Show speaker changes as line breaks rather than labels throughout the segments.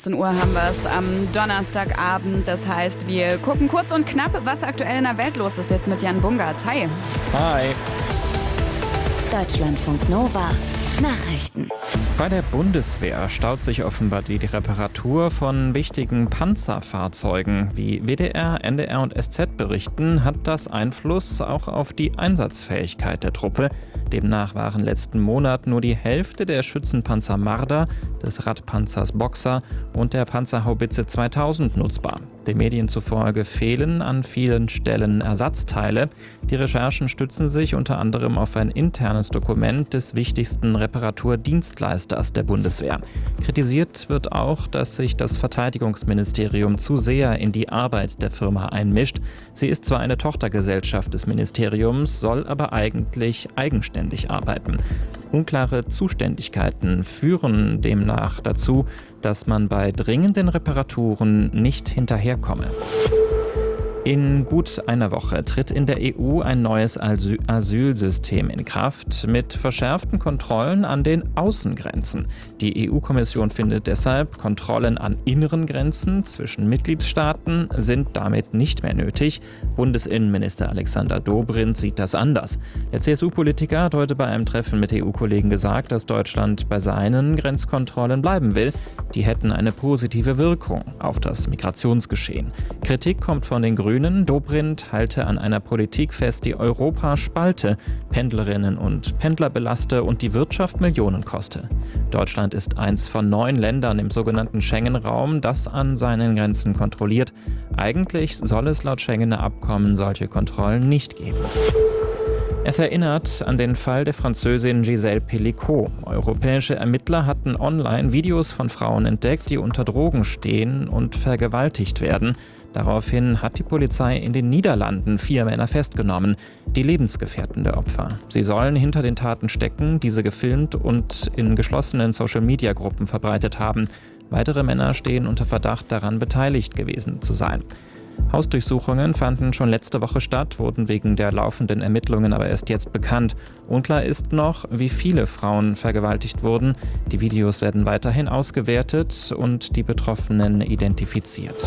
18 Uhr haben wir es am Donnerstagabend. Das heißt, wir gucken kurz und knapp, was aktuell in der Welt los ist. Jetzt mit Jan Bungartz. Hi.
Hi.
Deutschlandfunk Nova. Nachrichten.
Bei der Bundeswehr staut sich offenbar die Reparatur von wichtigen Panzerfahrzeugen. Wie WDR, NDR und SZ berichten, hat das Einfluss auch auf die Einsatzfähigkeit der Truppe. Demnach waren letzten Monat nur die Hälfte der Schützenpanzer Marder, des Radpanzers Boxer und der Panzerhaubitze 2000 nutzbar. Den Medien zufolge fehlen an vielen Stellen Ersatzteile. Die Recherchen stützen sich unter anderem auf ein internes Dokument des wichtigsten Reparaturdienstleisters der Bundeswehr. Kritisiert wird auch, dass sich das Verteidigungsministerium zu sehr in die Arbeit der Firma einmischt. Sie ist zwar eine Tochtergesellschaft des Ministeriums, soll aber eigentlich eigenständig arbeiten. Unklare Zuständigkeiten führen demnach dazu, dass man bei dringenden Reparaturen nicht hinterherkomme. In gut einer Woche tritt in der EU ein neues Asylsystem in Kraft mit verschärften Kontrollen an den Außengrenzen. Die EU-Kommission findet deshalb, Kontrollen an inneren Grenzen zwischen Mitgliedstaaten sind damit nicht mehr nötig. Bundesinnenminister Alexander Dobrindt sieht das anders. Der CSU-Politiker hat heute bei einem Treffen mit EU-Kollegen gesagt, dass Deutschland bei seinen Grenzkontrollen bleiben will. Die hätten eine positive Wirkung auf das Migrationsgeschehen. Kritik kommt von den Grünen. Dobrindt halte an einer Politik fest, die Europa spalte, Pendlerinnen und Pendler belaste und die Wirtschaft Millionen koste. Deutschland ist eins von 9 Ländern im sogenannten Schengen-Raum, das an seinen Grenzen kontrolliert. Eigentlich soll es laut Schengener Abkommen solche Kontrollen nicht geben. Es erinnert an den Fall der Französin Gisèle Pelicot. Europäische Ermittler hatten online Videos von Frauen entdeckt, die unter Drogen stehen und vergewaltigt werden. Daraufhin hat die Polizei in den Niederlanden 4 Männer festgenommen, die Lebensgefährten der Opfer. Sie sollen hinter den Taten stecken, diese gefilmt und in geschlossenen Social-Media-Gruppen verbreitet haben. Weitere Männer stehen unter Verdacht, daran beteiligt gewesen zu sein. Hausdurchsuchungen fanden schon letzte Woche statt, wurden wegen der laufenden Ermittlungen aber erst jetzt bekannt. Unklar ist noch, wie viele Frauen vergewaltigt wurden. Die Videos werden weiterhin ausgewertet und die Betroffenen identifiziert.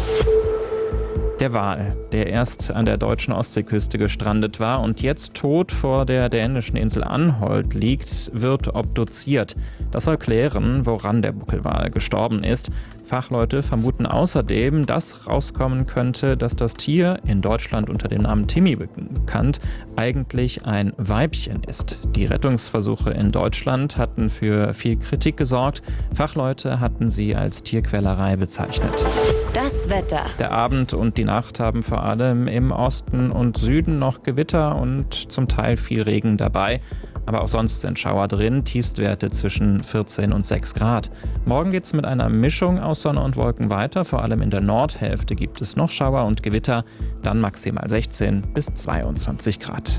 Der Wal, der erst an der deutschen Ostseeküste gestrandet war und jetzt tot vor der dänischen Insel Anholt liegt, wird obduziert. Das soll klären, woran der Buckelwal gestorben ist. Fachleute vermuten außerdem, dass rauskommen könnte, dass das Tier, in Deutschland unter dem Namen Timmy bekannt, eigentlich ein Weibchen ist. Die Rettungsversuche in Deutschland hatten für viel Kritik gesorgt. Fachleute hatten sie als Tierquälerei bezeichnet.
Das Wetter.
Der Abend und die Nacht haben vor allem im Osten und Süden noch Gewitter und zum Teil viel Regen dabei. Aber auch sonst sind Schauer drin, Tiefstwerte zwischen 14 und 6 Grad. Morgen geht es mit einer Mischung aus Sonne und Wolken weiter. Vor allem in der Nordhälfte gibt es noch Schauer und Gewitter. Dann maximal 16 bis 22 Grad.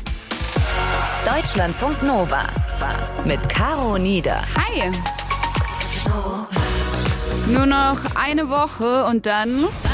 Deutschlandfunk Nova mit Caro Nieder.
Hi. Nur noch eine Woche und dann...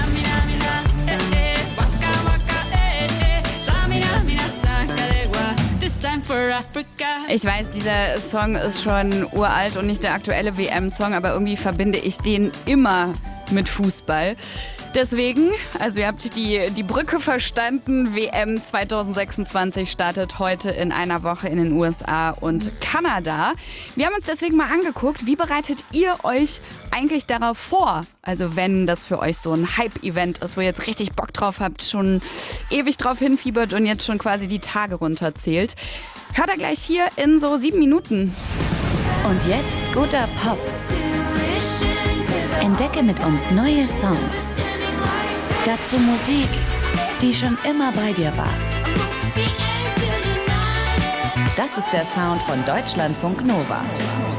Ich weiß, dieser Song ist schon uralt und nicht der aktuelle WM-Song, aber irgendwie verbinde ich den immer mit Fußball. Deswegen, also ihr habt die Brücke verstanden, WM 2026 startet heute in einer Woche in den USA und Kanada. Wir haben uns deswegen mal angeguckt, wie bereitet ihr euch eigentlich darauf vor? Also wenn das für euch so ein Hype-Event ist, wo ihr jetzt richtig Bock drauf habt, schon ewig drauf hinfiebert und jetzt schon quasi die Tage runterzählt. Hört ihr gleich hier in so 7 Minuten.
Und jetzt guter Pop. Entdecke mit uns neue Songs. Dazu Musik, die schon immer bei dir war. Das ist der Sound von Deutschlandfunk Nova.